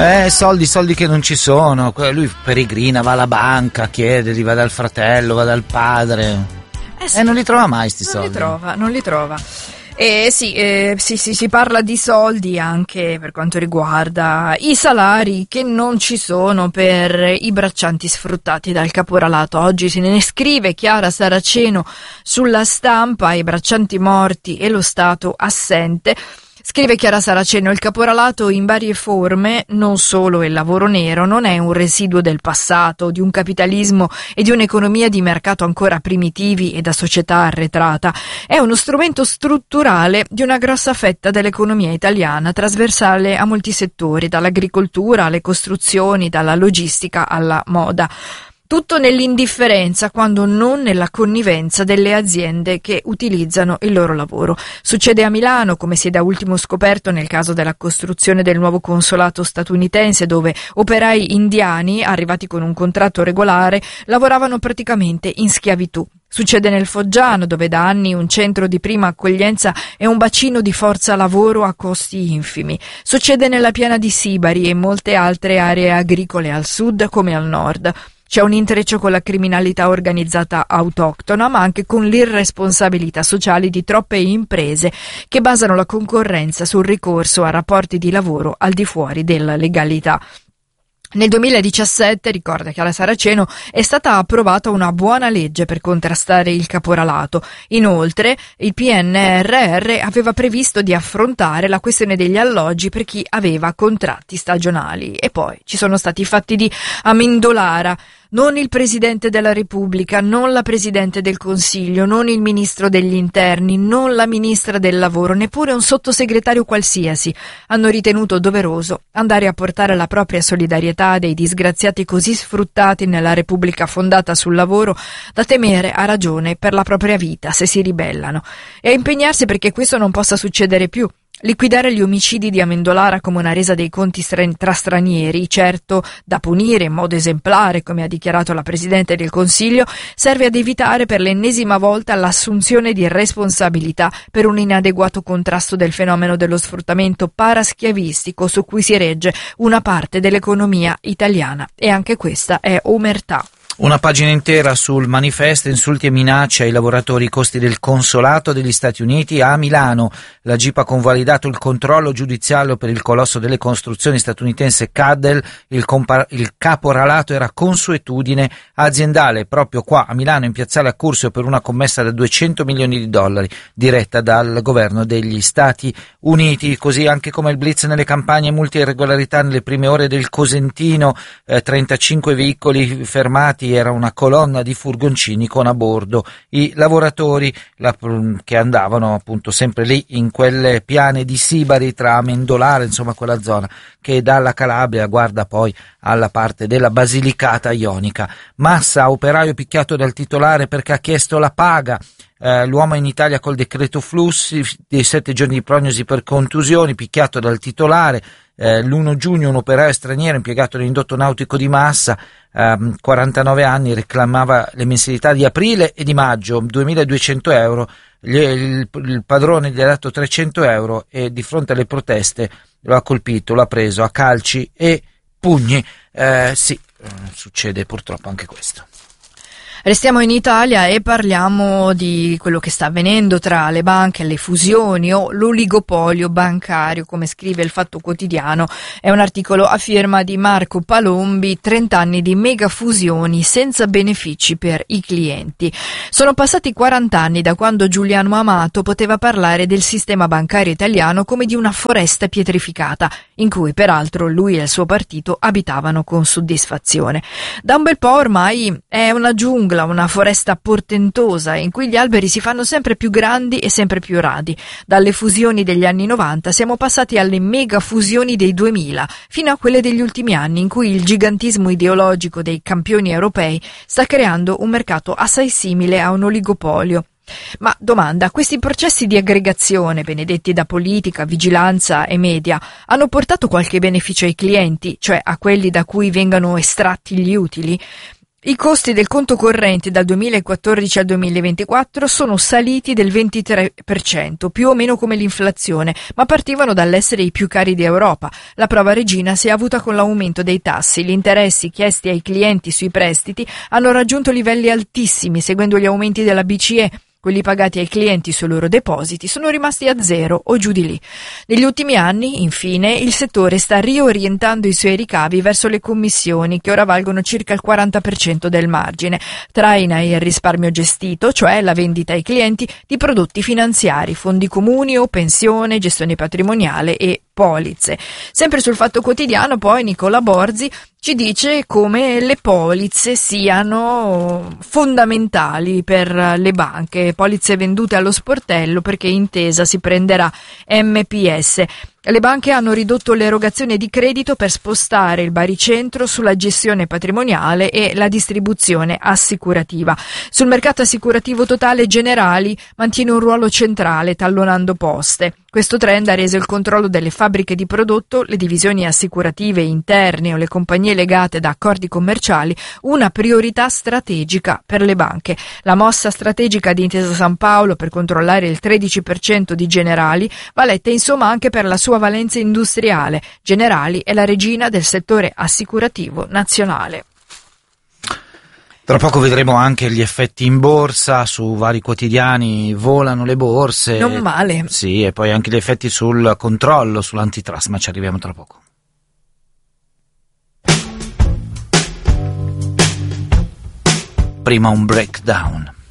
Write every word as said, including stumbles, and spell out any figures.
Eh, soldi, soldi che non ci sono. Lui peregrina, va alla banca, chiede, va dal fratello, va dal padre. Eh, sì. E non li trova mai sti non soldi. Non li trova, non li trova. Eh, sì, eh, sì, sì, si parla di soldi anche per quanto riguarda i salari che non ci sono per i braccianti sfruttati dal caporalato. Oggi se ne scrive Chiara Saraceno sulla Stampa, i braccianti morti e lo Stato assente. Scrive Chiara Saraceno: il caporalato in varie forme, non solo il lavoro nero, non è un residuo del passato, di un capitalismo e di un'economia di mercato ancora primitivi e da società arretrata. È uno strumento strutturale di una grossa fetta dell'economia italiana, trasversale a molti settori, dall'agricoltura alle costruzioni, dalla logistica alla moda. Tutto nell'indifferenza, quando non nella connivenza delle aziende che utilizzano il loro lavoro. Succede a Milano, come si è da ultimo scoperto nel caso della costruzione del nuovo consolato statunitense, dove operai indiani, arrivati con un contratto regolare, lavoravano praticamente in schiavitù. Succede nel Foggiano, dove da anni un centro di prima accoglienza è un bacino di forza lavoro a costi infimi. Succede nella piana di Sibari e in molte altre aree agricole al sud come al nord. C'è un intreccio con la criminalità organizzata autoctona, ma anche con l'irresponsabilità sociale di troppe imprese che basano la concorrenza sul ricorso a rapporti di lavoro al di fuori della legalità. Nel duemiladiciassette, ricorda Chiara Saraceno, è stata approvata una buona legge per contrastare il caporalato. Inoltre, il P N R R aveva previsto di affrontare la questione degli alloggi per chi aveva contratti stagionali. E poi ci sono stati i fatti di Amendolara. Non il Presidente della Repubblica, non la Presidente del Consiglio, non il Ministro degli Interni, non la Ministra del Lavoro, neppure un sottosegretario qualsiasi hanno ritenuto doveroso andare a portare la propria solidarietà dei disgraziati così sfruttati nella Repubblica fondata sul lavoro da temere a ragione per la propria vita se si ribellano, e a impegnarsi perché questo non possa succedere più. Liquidare gli omicidi di Amendolara come una resa dei conti tra stranieri, certo da punire in modo esemplare, come ha dichiarato la Presidente del Consiglio, serve ad evitare per l'ennesima volta l'assunzione di responsabilità per un inadeguato contrasto del fenomeno dello sfruttamento paraschiavistico su cui si regge una parte dell'economia italiana. E anche questa è omertà. Una pagina intera sul manifesto, insulti e minacce ai lavoratori, i costi del consolato degli Stati Uniti a Milano. La G I P ha convalidato il controllo giudiziario per il colosso delle costruzioni statunitense Caddell. Il, compa- il caporalato era consuetudine aziendale proprio qua a Milano, in piazzale Accursio, per una commessa da duecento milioni di dollari diretta dal governo degli Stati Uniti. Così anche come il blitz nelle campagne, multi e irregolarità nelle prime ore del Cosentino, eh, trentacinque veicoli fermati, era una colonna di furgoncini con a bordo i lavoratori la, che andavano appunto sempre lì in quelle piane di Sibari tra Amendolara, insomma quella zona che dalla Calabria guarda poi alla parte della Basilicata Ionica. Massa, operaio picchiato dal titolare perché ha chiesto la paga. Eh, l'uomo in Italia col decreto flussi dei sette giorni di prognosi per contusioni, picchiato dal titolare. Eh, l'primo giugno un operaio straniero impiegato nell'indotto nautico di Massa, ehm, quarantanove anni, reclamava le mensilità di aprile e di maggio, duemiladuecento euro. Gli, il, il padrone gli ha dato trecento euro e di fronte alle proteste lo ha colpito, lo ha preso a calci e pugni. Eh, sì, eh, succede purtroppo anche questo. Restiamo in Italia e parliamo di quello che sta avvenendo tra le banche, le fusioni o l'oligopolio bancario, come scrive il Fatto Quotidiano. È un articolo a firma di Marco Palombi, trenta anni di mega fusioni senza benefici per i clienti. Sono passati quaranta anni da quando Giuliano Amato poteva parlare del sistema bancario italiano come di una foresta pietrificata, in cui peraltro lui e il suo partito abitavano con soddisfazione. Da un bel po' ormai è una giungla, una foresta portentosa in cui gli alberi si fanno sempre più grandi e sempre più radi. Dalle fusioni degli anni novanta siamo passati alle mega fusioni dei duemila, fino a quelle degli ultimi anni in cui il gigantismo ideologico dei campioni europei sta creando un mercato assai simile a un oligopolio. Ma domanda, questi processi di aggregazione, benedetti da politica, vigilanza e media, hanno portato qualche beneficio ai clienti, cioè a quelli da cui vengano estratti gli utili? I costi del conto corrente dal duemilaquattordici al duemilaventiquattro sono saliti del ventitré per cento, più o meno come l'inflazione, ma partivano dall'essere i più cari d'Europa. La prova regina si è avuta con l'aumento dei tassi. Gli interessi chiesti ai clienti sui prestiti hanno raggiunto livelli altissimi, seguendo gli aumenti della B C E. Quelli pagati ai clienti sui loro depositi sono rimasti a zero o giù di lì. Negli ultimi anni, infine, il settore sta riorientando i suoi ricavi verso le commissioni, che ora valgono circa il quaranta per cento del margine. Traina il risparmio gestito, cioè la vendita ai clienti di prodotti finanziari, fondi comuni o pensione, gestione patrimoniale e polizze. Sempre sul Fatto Quotidiano, poi, Nicola Borzi ci dice come le polizze siano fondamentali per le banche, polizze vendute allo sportello perché Intesa si prenderà M P S. Le banche hanno ridotto l'erogazione di credito per spostare il baricentro sulla gestione patrimoniale e la distribuzione assicurativa. Sul mercato assicurativo totale, Generali mantiene un ruolo centrale tallonando Poste. Questo trend ha reso il controllo delle fabbriche di prodotto, le divisioni assicurative interne o le compagnie legate da accordi commerciali una priorità strategica per le banche. La mossa strategica di Intesa Sanpaolo per controllare il tredici per cento di Generali va letta insomma anche per la sua valenza industriale. Generali è la regina del settore assicurativo nazionale. Tra poco vedremo anche gli effetti in borsa, su vari quotidiani volano le borse. Non male. Sì, e poi anche gli effetti sul controllo, sull'antitrust, ma ci arriviamo tra poco. Prima un breakdown.